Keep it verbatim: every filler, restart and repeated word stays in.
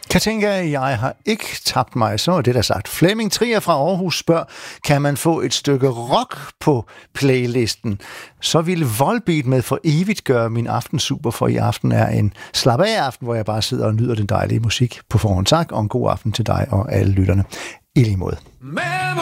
Katinka, jeg har ikke tabt mig, så er det der sagt. Flemming Trier fra Aarhus spørger, kan man få et stykke rock på playlisten? Så ville Volbeat med For evigt gøre min aften super, for i aften er en slap af aften, hvor jeg bare sidder og nyder den dejlige musik. På forhånd tak, og en god aften til dig og alle lytterne. I lige måde.